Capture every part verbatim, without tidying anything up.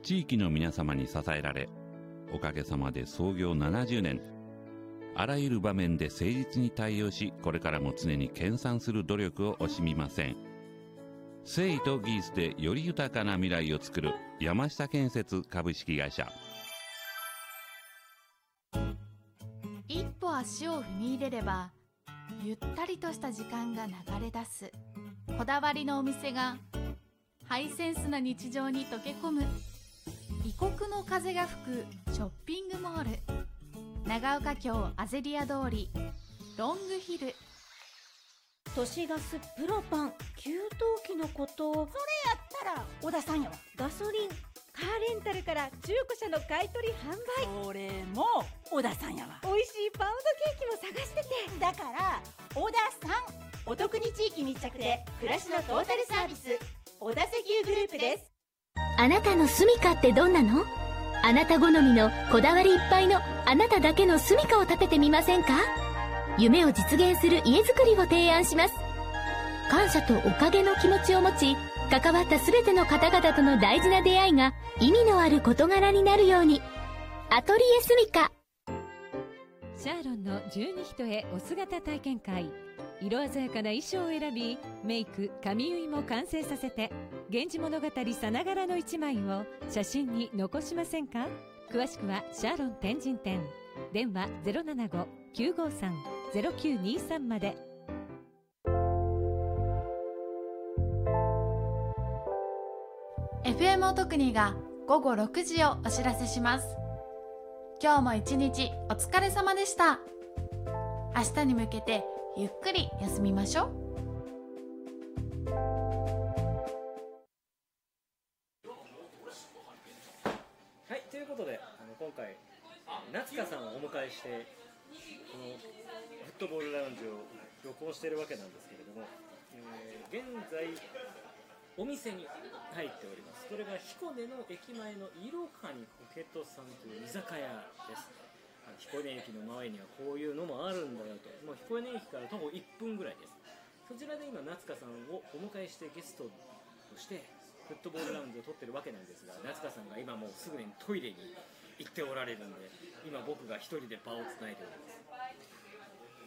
地域の皆様に支えられ、おかげさまで創業ななじゅうねん、あらゆる場面で誠実に対応し、これからも常に研鑽する努力を惜しみません。誠意と技術でより豊かな未来を作る山下建設株式会社。 一歩足を踏み入れれば、ゆったりとした時間が流れ出すこだわりのお店がハイセンスな日常に溶け込む異国の風が吹くショッピングモール、長岡京アゼリア通りロングヒル。 都市ガス、プロパン、給湯器のこと。それやったら小田さんやわ。ガソリン、カーレンタルから中古車の買い取り販売。それも小田さんやわ。美味しいパウンドケーキも探してて。だから小田さん。お得に地域密着で暮らしのトータルサービス、小田石油グループです。 あなたの住みかってどんなの？あなた好みのこだわりいっぱいのあなただけの住みかを建ててみませんか？夢を実現する家づくりを提案します。感謝とおかげの気持ちを持ち、関わったすべての方々との大事な出会いが意味のある事柄になるように。アトリエ住みか。 シャーロンの十二人へお姿体験会。色鮮やかな衣装を選び、メイク、髪結いも完成させて、源氏物語さながらの一枚を写真に残しませんか？詳しくはシャーロン天神店。電話 ゼロななご きゅうごさん ゼロきゅうにさん まで。 エフエム おとくにがごごろくじをお知らせします。今日も一日お疲れ様でした。明日に向けてゆっくり休みましょう。 はい、ということであの今回夏香さんをお迎えしてこのフットボールラウンジを録音しているわけなんですけれども、えー、現在お店に入っております。これが彦根の駅前のいろはにコケトさんという居酒屋です。彦根駅の前にはこういうのもあるんだよと。もう彦根駅から徒歩いっぷんぐらいです。そちらで今夏香さんをお迎えしてゲストとしてフットボールラウンジを撮ってるわけなんですが、夏香さんが今もうすぐにトイレに行っておられるので、今僕が一人で場をつないでおります。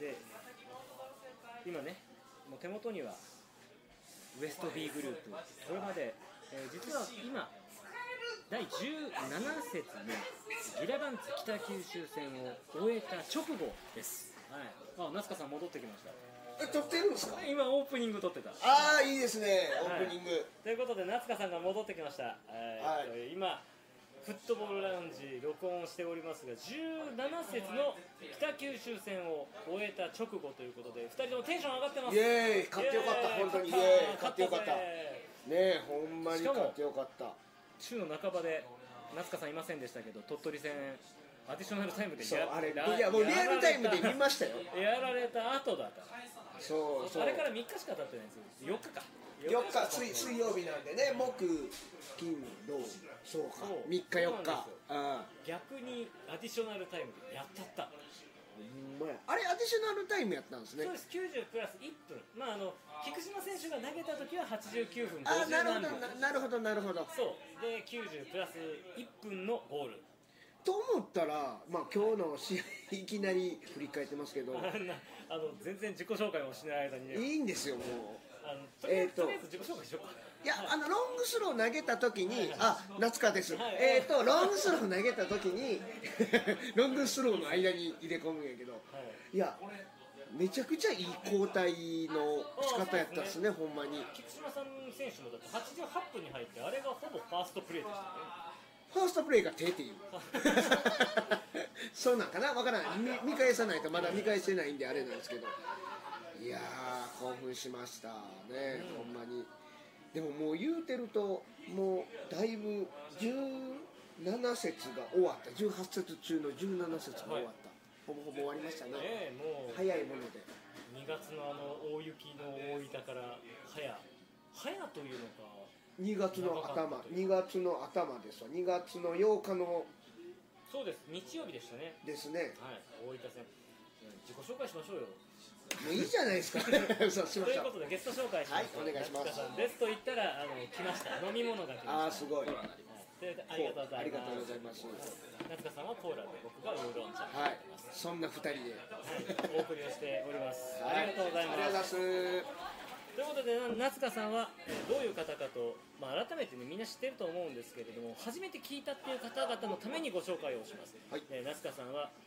で今ね、もう手元にはウエスト B グループ、これまで、えー、実は今だいじゅうなな節のギラバンツ北九州戦を終えた直後です。はい、あ、夏香さん戻ってきました。 え、撮ってるんですか？ 今オープニング撮ってた。 ああ、いいですね、オープニング、はい、 ということで夏香さんが戻ってきました。はい、今フットボールラウンジ録音しておりますが、じゅうなな節の北九州戦を終えた直後ということで、ふたりともテンション上がってます。 イエーイ、勝ってよかった。本当にイエーイ、勝ってよかったね。え、ほんまに勝ってよかった。 週の半ばで夏香さんいませんでしたけど、鳥取戦アディショナルタイムでやあれ、いやもうリアルタイムで見ましたよ。 やられた後だった。 そうそう、 あれからみっかしか経ってないんですよ。よっかかよっか、水, 水曜日なんでね、木金土、そうか、みっかよっか。あ、 逆にアディショナルタイムでやったった。 ほんまや。あれアディショナルタイムやったんですね。 そうです、きゅうじゅうプラスいっぷん。まああの菊島選手が投げた時ははちじゅうきゅうふんごじゅうなんびょう。 あ、なるほどなるほどなるほど。 そうできゅうじゅうプラスいっぷんのゴールと思ったら、まあ今日の試合いきなり振り返ってますけど、 あの全然自己紹介もしない間に、ね、 いいんですよもう。 あのとりあえず、えー、ととりあえず自己紹介しようか。 いや、あのロングスロー投げた時に、あ、夏香です、はい、えーとロングスロー投げた時にロングスローの間に入れ込むんやけど、はい、いやめちゃくちゃいい交代の仕方やったですね、ほんまに。 菊島さん選手もだってはちじゅうはっぷんに入って、あれがほぼファーストプレーでしたね。 ファーストプレーが手っていうそうなんかな、わからない。 見, 見返さないとまだ見返してないんであれなんですけど、いやー興奮しましたね、うん、ほんまに。でももう言うてるともうだいぶじゅうなな節が終わった。じゅうはち節中のじゅうなな節が終わった、はい、ほぼほぼ終わりましたね。 ね、もう早いものでにがつのあの大雪の大分から早早というのかにがつの頭、にがつの頭ですわ。にがつのようかの、 そうです、日曜日でしたね。 ですね。 はい、大分戦。自己紹介しましょうよ。 もういいじゃないですか。そうしましょう。 ということでゲスト紹介します。 はい、お願いします。 ですと言ったらあの来ました。飲み物が来ました。 あー、すごい。 ということでありがとうございます。 ありがとうございます。 夏香さんはコーラで、僕がウーロン茶にはいなってます。 そんなふたりで、 はい、お送りをしております。 はい、 ありがとうございます。 ありがとうございます。 ということで、夏香さんはえーどういう方かと、まあ、改めて、ね、みんな知ってると思うんですけれども、初めて聞いたっていう方々のためにご紹介をします。 はい、 えー夏香さんは